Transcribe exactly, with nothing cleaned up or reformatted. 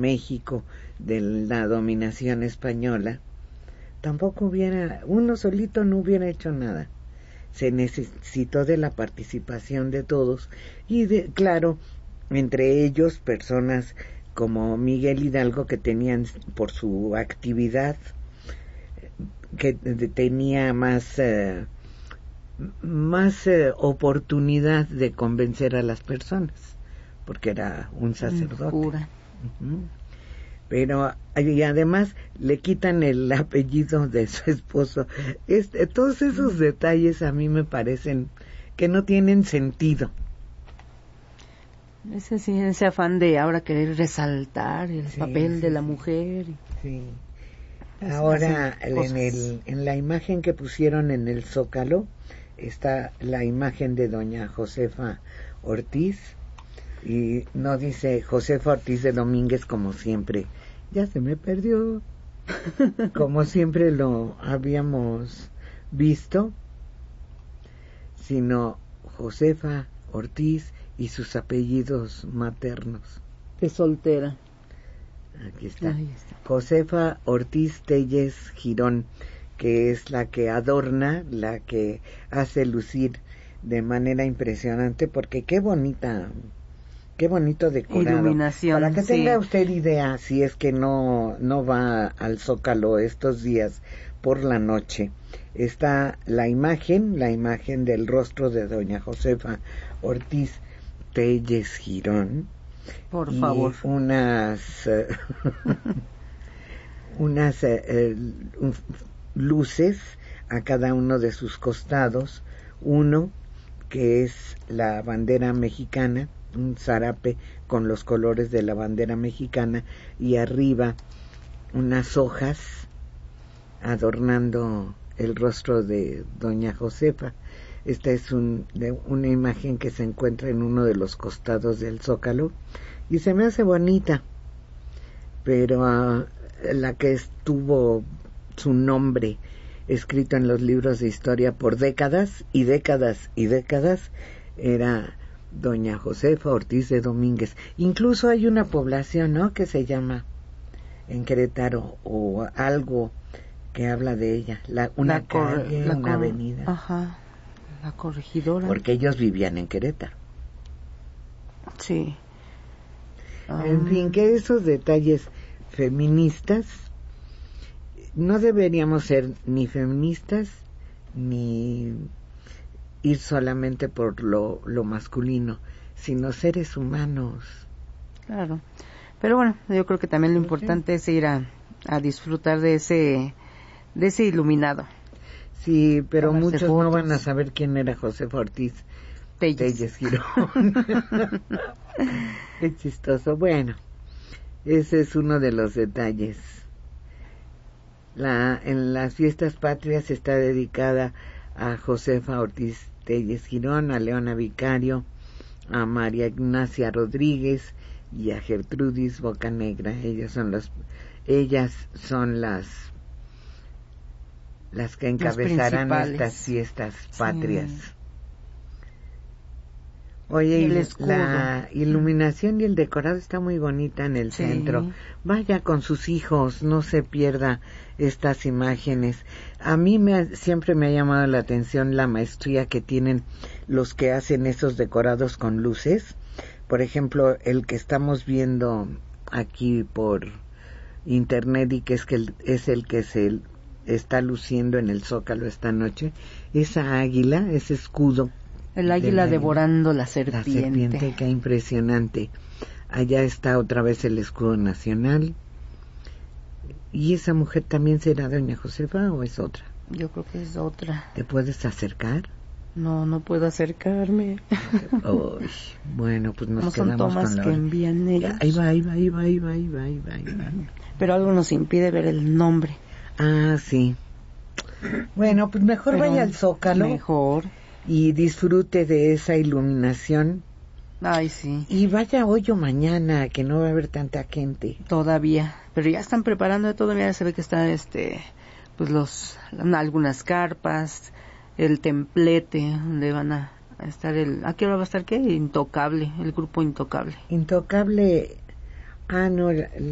México de la dominación española, tampoco hubiera, uno solito no hubiera hecho nada. Se necesitó de la participación de todos y, de, claro, entre ellos personas como Miguel Hidalgo, que tenían, por su actividad, que tenía más eh, más eh, oportunidad de convencer a las personas, porque era un sacerdote. Uh-huh. Pero y además le quitan el apellido de su esposo. Este, todos esos detalles a mí me parecen que no tienen sentido. Ese sí, ese afán de ahora querer resaltar el sí, papel sí, de la mujer. Sí. Ahora en el en la imagen que pusieron en el Zócalo está la imagen de doña Josefa Ortiz, y no dice Josefa Ortiz de Domínguez como siempre, ya se me perdió, como siempre lo habíamos visto, sino Josefa Ortiz y sus apellidos maternos. De soltera. Aquí está. Ahí está. Josefa Ortiz Telles Girón, que es la que adorna, la que hace lucir de manera impresionante, porque qué bonita, qué bonito decorado. Iluminación. Para que sí. tenga usted idea, si es que no, no va al Zócalo estos días por la noche, está la imagen, la imagen del rostro de doña Josefa Ortiz Telles Girón. Por y favor. Unas, uh, unas uh, uh, luces a cada uno de sus costados, uno que es la bandera mexicana, un zarape con los colores de la bandera mexicana, y arriba unas hojas adornando el rostro de doña Josefa. Esta es un, de una imagen que se encuentra en uno de los costados del Zócalo y se me hace bonita, pero uh, la que estuvo su nombre escrito en los libros de historia por décadas y décadas y décadas era doña Josefa Ortiz de Domínguez. Incluso hay una población, ¿no?, que se llama en Querétaro, o algo que habla de ella, la, una la cor- calle, la una cor- avenida. Ajá. La Corregidora. Porque ellos vivían en Querétaro. Sí. En um... fin, que esos detalles feministas, no deberíamos ser ni feministas ni ir solamente por lo, lo masculino, sino seres humanos. Claro. Pero bueno, yo creo que también lo importante sí. es ir a, a disfrutar de ese de ese iluminado. Sí, pero muchos fotos. No van a saber quién era Josefa Ortiz Telles, Telles Girón. Es chistoso. Bueno, ese es uno de los detalles. La, en las fiestas patrias está dedicada a Josefa Ortiz Telles Girón, a Leona Vicario, a María Ignacia Rodríguez y a Gertrudis Bocanegra. Ellas son las, ellas son las las que encabezarán estas fiestas patrias. Sí. Oye, y la iluminación y el decorado está muy bonita en el sí. centro. Vaya con sus hijos, no se pierda estas imágenes. A mí me, siempre me ha llamado la atención la maestría que tienen los que hacen esos decorados con luces. Por ejemplo, el que estamos viendo aquí por internet y que es, que el, es el que se está luciendo en el Zócalo esta noche, esa águila, ese escudo. El águila devorando la serpiente. La serpiente, qué impresionante. Allá está otra vez el escudo nacional. ¿Y esa mujer también será doña Josefa o es otra? Yo creo que es otra. ¿Te puedes acercar? No, no puedo acercarme. Uy, bueno, pues nos no quedamos son tomas con la que envían ellos. Ahí va, ahí va, ahí va, ahí va, ahí va, ahí va, ahí va. Pero algo nos impide ver el nombre. Ah, sí. Bueno, pues mejor Pero vaya al Zócalo. Mejor. Y disfrute de esa iluminación. Ay, sí. Y vaya hoy o mañana, que no va a haber tanta gente. Todavía. Pero ya están preparando de todo. Mira, se ve que están, este, pues los, algunas carpas, el templete, donde van a, a estar el, ¿a qué hora va a estar qué? Intocable, el grupo Intocable. Intocable, ah, no,